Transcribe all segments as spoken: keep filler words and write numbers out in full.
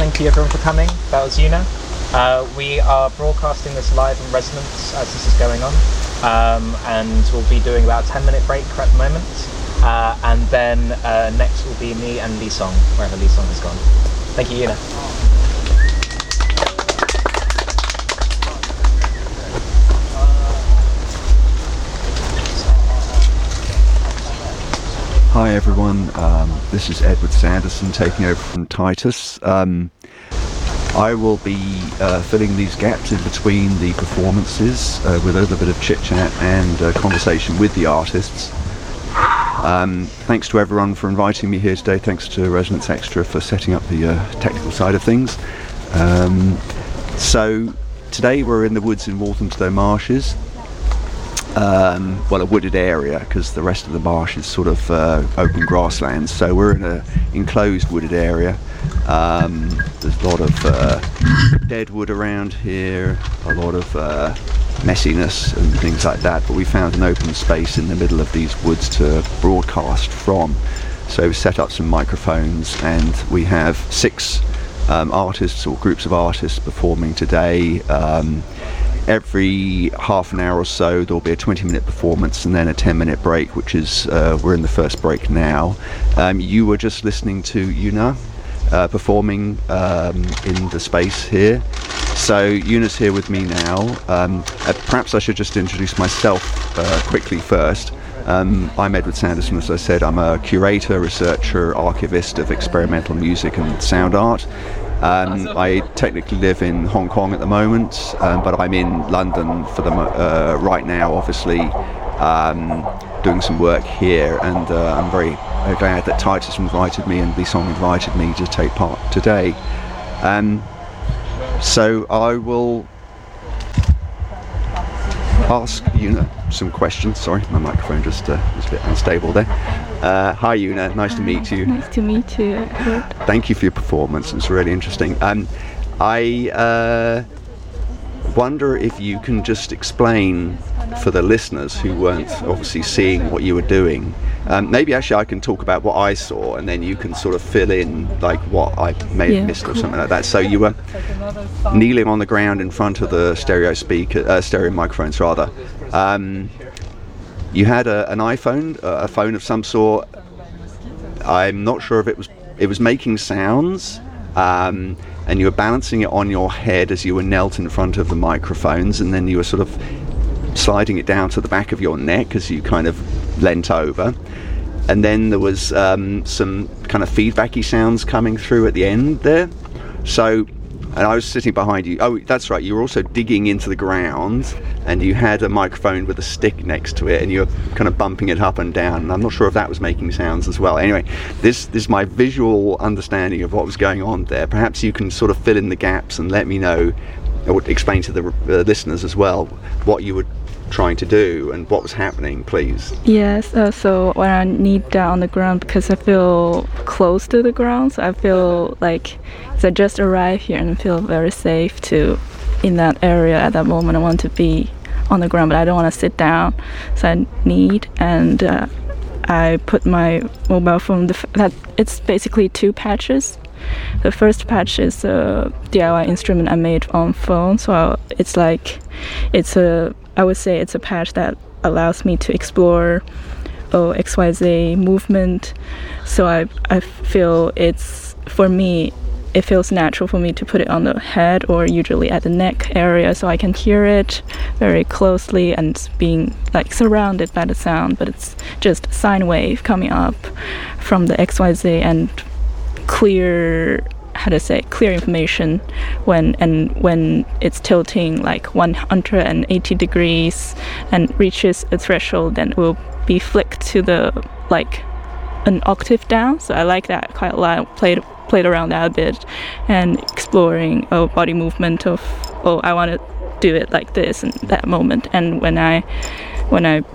thank you everyone for coming. That was Yuna. Uh, we are broadcasting this live in Resonance as this is going on, um, and we'll be doing about a ten minute break at the moment, uh, and then uh, next will be me and Lee Song, wherever Lee Song has gone. Thank you, Yuna. Hi everyone, um, this is Edward Sanderson taking over from Titus. Um, I will be uh, filling these gaps in between the performances uh, with a little bit of chit chat and uh, conversation with the artists. Um, thanks to everyone for inviting me here today. Thanks to Resonance Extra for setting up the uh, technical side of things. Um, so today we're in the woods in Walthamstow Marshes. Um, well, a wooded area, because the rest of the marsh is sort of uh, open grasslands. So we're in an enclosed wooded area. Um, there's a lot of uh, dead wood around here, a lot of uh, messiness and things like that. But we found an open space in the middle of these woods to broadcast from. So we set up some microphones, and we have six um, artists or groups of artists performing today. Um, Every half an hour or so there'll be a twenty minute performance and then a ten minute break, which is, uh, we're in the first break now. Um, you were just listening to Yuna uh, performing um, in the space here. So Yuna's here with me now. Um, uh, perhaps I should just introduce myself uh, quickly first. Um, I'm Edward Sanderson, as I said. I'm a curator, researcher, archivist of experimental music and sound art. Um, I technically live in Hong Kong at the moment, um, but I'm in London for the uh, right now, obviously, um, doing some work here, and uh, I'm very, very glad that Titus invited me and Lee Song invited me to take part today. Um, so I will ask Yuna some questions. Sorry, my microphone just uh, was a bit unstable there. Uh, hi Yuna, nice to meet you. Nice to meet you, Edward. Thank you for your performance, it's really interesting. Um, I uh, wonder if you can just explain for the listeners who weren't obviously seeing what you were doing. Um, maybe actually I can talk about what I saw and then you can sort of fill in like what I may have yeah, missed cool. or something like that. So you were kneeling on the ground in front of the stereo speaker, uh, stereo microphones rather. Um, You had a, an iPhone, a phone of some sort. I'm not sure if it was it was making sounds, um, and you were balancing it on your head as you were knelt in front of the microphones, and then you were sort of sliding it down to the back of your neck as you kind of leant over. And then there was um, some kind of feedbacky sounds coming through at the end there. So, and I was sitting behind you. Oh, that's right. You were also digging into the ground, and you had a microphone with a stick next to it, and you were kind of bumping it up and down. And I'm not sure if that was making sounds as well. Anyway, this, this is my visual understanding of what was going on there. Perhaps you can sort of fill in the gaps and let me know, or explain to the uh, listeners as well, what you were trying to do and what was happening, please. Yes, uh, so when I kneel down on the ground, because I feel close to the ground, so I feel like so I just arrived here and feel very safe to in that area at that moment. I want to be on the ground, but I don't want to sit down, so I need and uh, I put my mobile phone. The f- that it's basically two patches. The first patch is a D I Y instrument I made on phone, so it's like it's a I would say it's a patch that allows me to explore oh, X Y Z movement. So I I feel it's for me. It feels natural for me to put it on the head or usually at the neck area, so I can hear it very closely and being like surrounded by the sound. But it's just sine wave coming up from the X Y Z and clear, how to say, clear information when and when it's tilting like one hundred eighty degrees and reaches a threshold, then it will be flicked to the like an octave down. So I like that quite a lot. Played played around that a bit and exploring oh body movement of oh I want to do it like this in that moment. And when I when I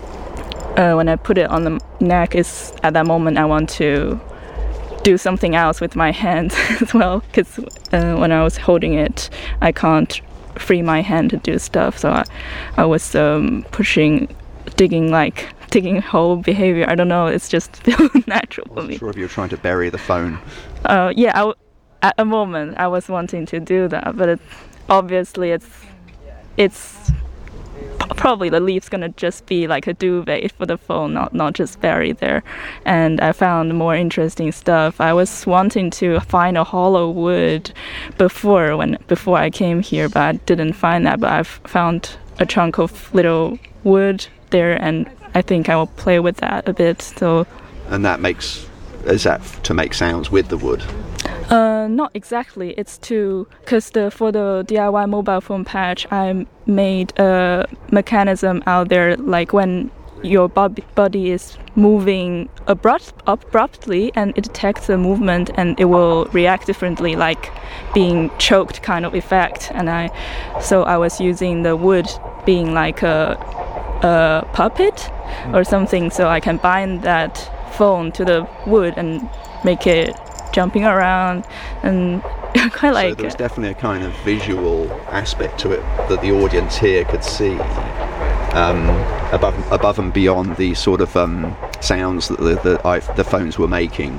uh, when I put it on the neck, is at that moment I want to do something else with my hands as well, because uh, when I was holding it I can't free my hand to do stuff, so I, I was um, pushing, digging like digging hole behavior. I don't know, it's just feels natural for me. I'm not sure if you're trying to bury the phone. Uh, yeah, I, w- at a moment I was wanting to do that, but it, obviously it's it's probably the leaf's gonna just be like a duvet for the phone, not not just buried there. And I found more interesting stuff. I was wanting to find a hollow wood before when before I came here, but I didn't find that. But I've found a chunk of little wood there, and I think I will play with that a bit. So. And that makes, is that to make sounds with the wood? Uh, not exactly. It's to, because the for the D I Y mobile phone patch, I made a mechanism out there, like when your bo- body is moving abrupt, abruptly, and it detects the movement, and it will react differently, like being choked kind of effect. And I, so I was using the wood being like a, a puppet or something, so I can bind that phone to the wood and make it jumping around, and quite like. So there's definitely a kind of visual aspect to it that the audience here could see, um, above above and beyond the sort of um, sounds that the the, I, the phones were making.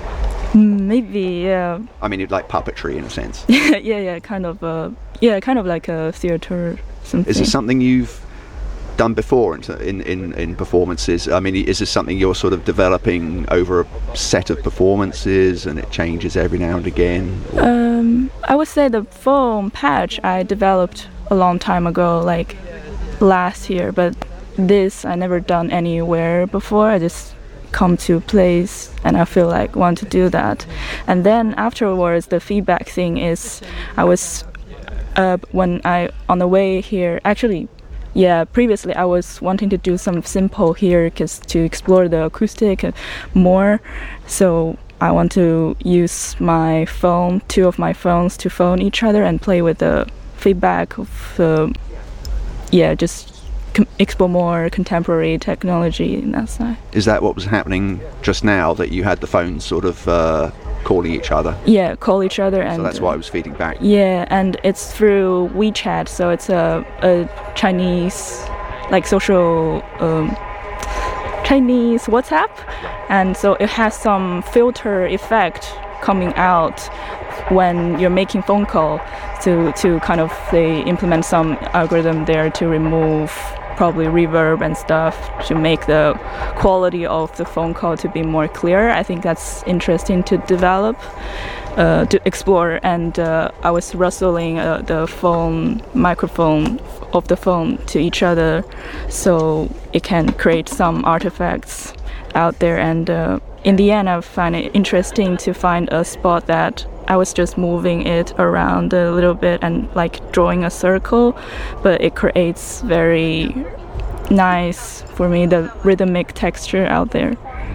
Maybe, yeah. I mean, it's like puppetry in a sense. yeah, yeah, yeah, kind of. Uh, yeah, kind of like a theater. Something. Is it something you've done before in, in, in, in performances? I mean, is this something you're sort of developing over a set of performances and it changes every now and again? Um, I would say the phone patch I developed a long time ago, like last year, but this I never done anywhere before. I just come to a place and I feel like want to do that. And then afterwards, the feedback thing is, I was, uh, when I, on the way here, actually, yeah, previously I was wanting to do some simple here because to explore the acoustic more. So I want to use my phone, two of my phones, to phone each other and play with the feedback of, uh, yeah, just com- explore more contemporary technology in that side. Is that what was happening just now, that you had the phones sort of uh, calling each other? Yeah, call each other. And so that's why I was feeding back. Yeah, and it's through WeChat, so it's a, a Chinese, like social um, Chinese WhatsApp, and so it has some filter effect coming out when you're making phone call to to kind of they implement some algorithm there to remove probably reverb and stuff to make the quality of the phone call to be more clear. I think that's interesting to develop, uh, to explore. And uh, I was rustling uh, the phone microphone of the phone to each other, so it can create some artifacts out there. And uh, in the end, I find it interesting to find a spot that I was just moving it around a little bit and like drawing a circle, but it creates very nice, for me, the rhythmic texture out there.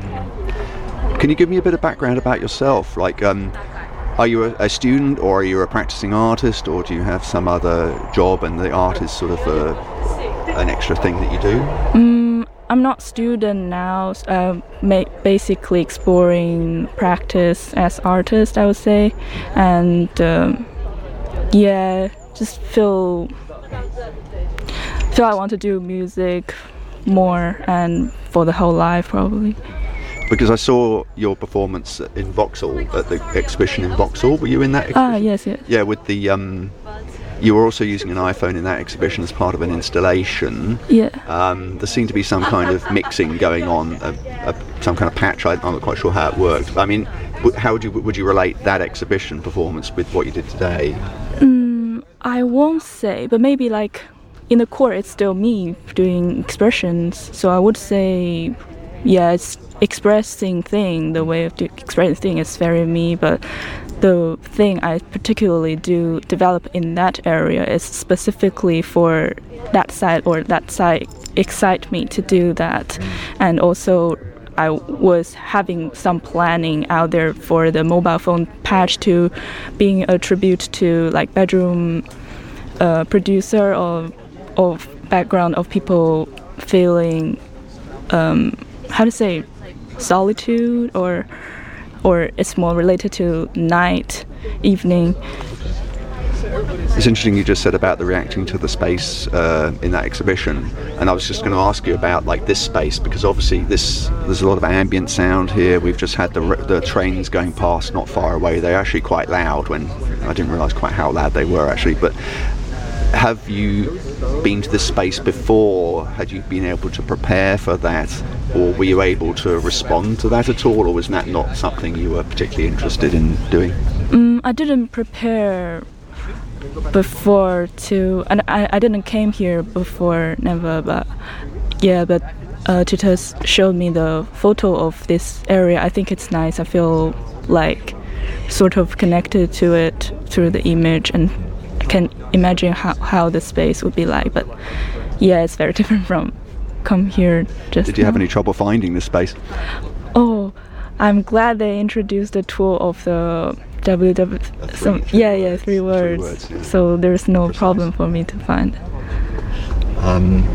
Can you give me a bit of background about yourself? Like, um, are you a, a student, or are you a practicing artist, or do you have some other job and the art is sort of a, an extra thing that you do? Mm, I'm not student now, uh, ma- basically exploring practice as artist, I would say. And um, yeah, just feel feel I want to do music more and for the whole life probably. Because I saw your performance in Vauxhall, at the exhibition in Vauxhall. Were you in that exhibition? Ah, yes, yes. Yeah, with the um, you were also using an iPhone in that exhibition as part of an installation. Yeah. Um, there seemed to be some kind of mixing going on, a, a, some kind of patch. I, I'm not quite sure how it worked. I mean, w- how would you would you relate that exhibition performance with what you did today? Mm, I won't say, but maybe like in the core, it's still me doing expressions. So I would say, yeah, it's expressing thing. The way of do, expressing thing is very me, but the thing I particularly do develop in that area is specifically for that side, or that side excite me to do that. And also I was having some planning out there for the mobile phone patch to being a tribute to like bedroom uh, producer or of background of people feeling um, how to say solitude, or or it's more related to night, evening. It's interesting you just said about the reacting to the space uh, in that exhibition, and I was just going to ask you about like this space, because obviously this there's a lot of ambient sound here. We've just had the the trains going past not far away. They're actually quite loud. When I didn't realise quite how loud they were actually. But have you been to this space before? Had you been able to prepare for that, or were you able to respond to that at all, or was that not something you were particularly interested in doing? Um, I didn't prepare before to, and I, I didn't came here before, never, but yeah, but uh, tutors showed me the photo of this area. I think it's nice. I feel like sort of connected to it through the image, and I can imagine how, how the space would be like. But yeah, it's very different from come here just Did you now. have any trouble finding this space? Oh, I'm glad they introduced the tool of the W W. Some, Three- yeah, yeah, three words. words, yeah. So there's no problem for me to find. Um,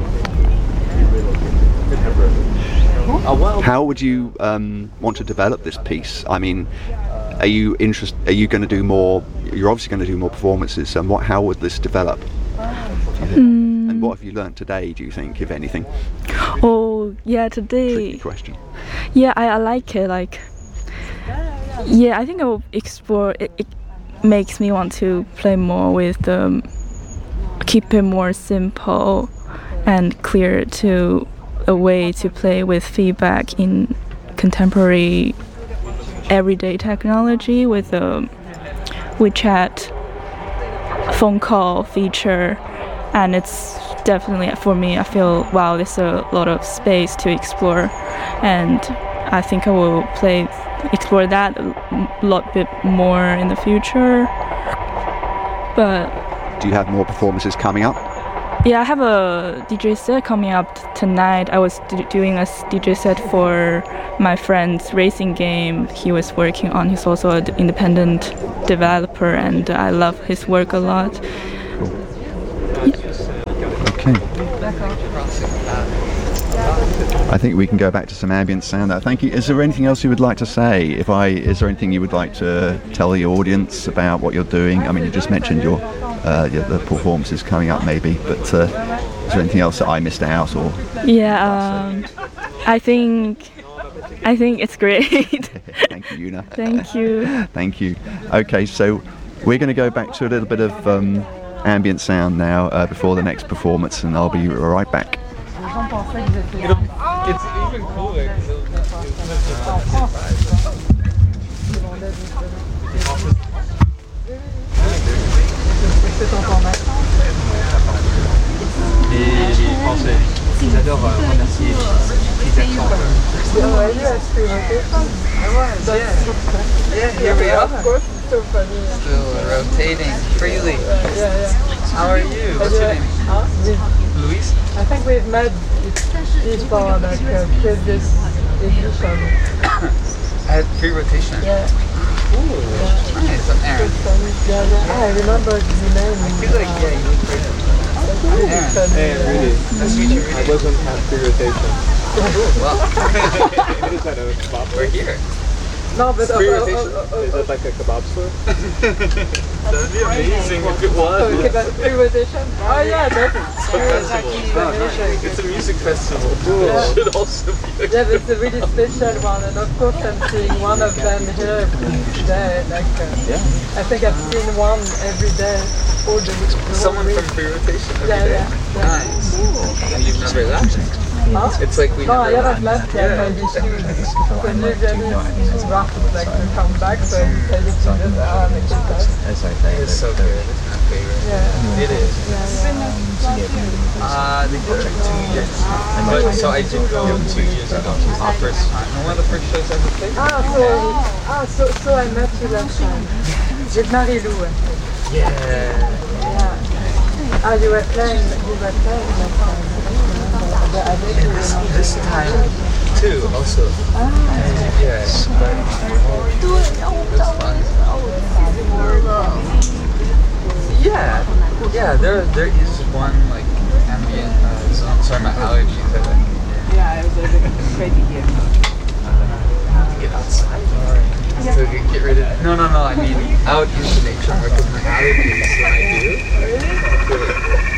how would you um, want to develop this piece? I mean, are you interest? Are you going to do more? You're obviously going to do more performances. And what? How would this develop? Mm. And what have you learnt today? Do you think, if anything? Oh, yeah, today. Tricky question. Yeah, I, I like it. Like, yeah, I think I will explore. It, it makes me want to play more with the, keep it more simple and clear to a way to play with feedback in contemporary everyday technology with the WeChat phone call feature. And it's definitely, for me, I feel, wow, there's a lot of space to explore, and I think I will play, explore that a lot bit more in the future. But Do you have more performances coming up? yeah, I have a D J set coming up tonight. I was d- doing a s- D J set for my friend's racing game he was working on. He's also an independent developer, and I love his work a lot. Okay. I think we can go back to some ambient sound now. Thank you. Is there anything else you would like to say? If I, is there anything you would like to tell the audience about what you're doing? I mean, you just mentioned your, uh, your the performances coming up, maybe. But uh, is there anything else that I missed out, or? Yeah, um, I think I think it's great. Thank you, Una. Thank you. Thank you. Okay, so we're going to go back to a little bit of um, ambient sound now uh, before the next performance, and I'll be right back. It's even cooler because it Et les Français, ils adorent euh, remercier les accents. Yeah, here we are. Still rotating freely. How are you? What's your name? Luis? I think we've met before, like uh, previous edition. At free rotation. Yeah. Ooh, nice. I'm Aaron. Yeah, yeah. I remember the name. I feel like, yeah, you look great. I'm Aaron. Hey, really? Nice to meet you. I wasn't at free rotation. Well, Is that a kebab we're store? here. No, but Free uh, uh, rotation? uh, uh, Is that like a kebab store? That'd be amazing if it was. okay, but free rotation. Oh yeah, that's It's a festival. It's a music festival. Cool. It should also be a yeah, but it's a really special one, and of course I'm seeing one of them here today. Like, uh, Yeah. I think I've seen one every day. All the someone whole from week. free rotation every Yeah, day. yeah, yeah. Nice. And you've never left. Huh? It's like we No, I never haven't left yet. Yeah. Maybe she was usually rough like to come back, so I decided to just uh, make it back. It's okay. It's so good. It's my favorite. Yeah. It is. Yeah, yeah. Uh, they took like two years. But, so I did go two years ago. Our first time. And one of the first shows I ever played. Ah, so, ah, so, so I met you last time. With Marie-Lou. Yeah. Yeah. Ah, you were playing, you were playing last time. I I think you This, remember. this time too, also. Yeah, but it was fun. Yeah, yeah. There, there is one like ambient. Uh, song. Sorry, my allergies. I think. Yeah, it was a crazy year. get outside. So get, get rid of it. No, no, no, I mean out into nature because my allergies when I do. Really?